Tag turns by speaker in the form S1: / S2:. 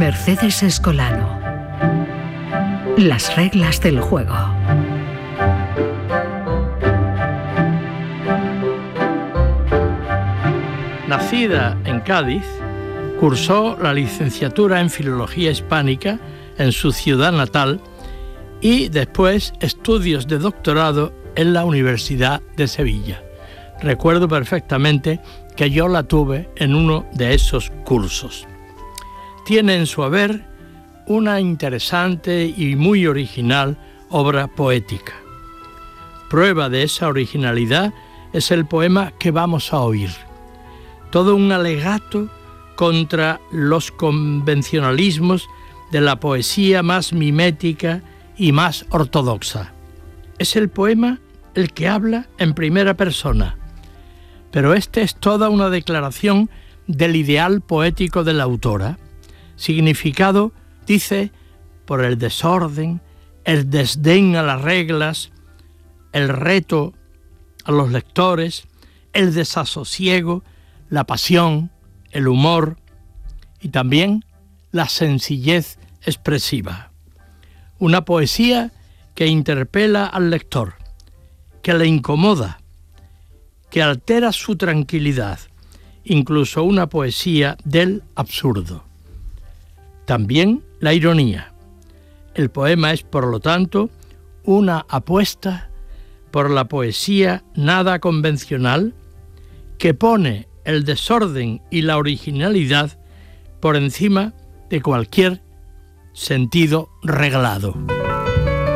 S1: Mercedes Escolano. Las reglas del juego.
S2: Nacida en Cádiz, cursó la licenciatura en Filología Hispánica en su ciudad natal y después estudios de doctorado en la Universidad de Sevilla. Recuerdo perfectamente que yo la tuve en uno de esos cursos. Tiene en su haber una interesante y muy original obra poética. Prueba de esa originalidad es el poema que vamos a oír. Todo un alegato contra los convencionalismos de la poesía más mimética y más ortodoxa. Es el poema el que habla en primera persona, pero este es toda una declaración del ideal poético de la autora, significado, dice, por el desorden, el desdén a las reglas, el reto a los lectores, el desasosiego, la pasión, el humor y también la sencillez expresiva. Una poesía que interpela al lector, que le incomoda, que altera su tranquilidad, incluso una poesía del absurdo. También la ironía. El poema es, por lo tanto, una apuesta por la poesía nada convencional que pone el desorden y la originalidad por encima de cualquier sentido reglado.